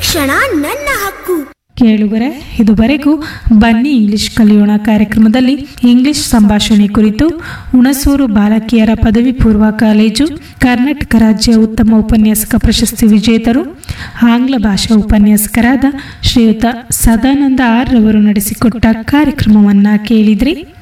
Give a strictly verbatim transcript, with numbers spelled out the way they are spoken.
ಶಿಕ್ಷಣ ನನ್ನ ಹಕ್ಕು. ಕೇಳುಗರೆ, ಇದುವರೆಗೂ ಬನ್ನಿ ಇಂಗ್ಲಿಷ್ ಕಲಿಯೋಣ ಕಾರ್ಯಕ್ರಮದಲ್ಲಿ ಇಂಗ್ಲಿಷ್ ಸಂಭಾಷಣೆ ಕುರಿತು ಹುಣಸೂರು ಬಾಲಕಿಯರ ಪದವಿ ಪೂರ್ವ ಕಾಲೇಜು ಕರ್ನಾಟಕ ರಾಜ್ಯ ಉತ್ತಮ ಉಪನ್ಯಾಸಕ ಪ್ರಶಸ್ತಿ ವಿಜೇತರು ಆಂಗ್ಲ ಭಾಷಾ ಉಪನ್ಯಾಸಕರಾದ ಶ್ರೀಯುತ ಸದಾನಂದ ಆರ್ ರವರು ನಡೆಸಿಕೊಟ್ಟ ಕಾರ್ಯಕ್ರಮವನ್ನ ಕೇಳಿದ್ರಿ.